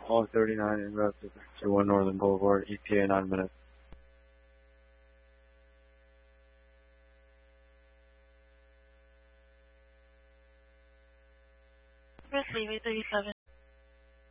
All 39 en route to 1 Northern Boulevard, ETA 9 minutes. Receive 837.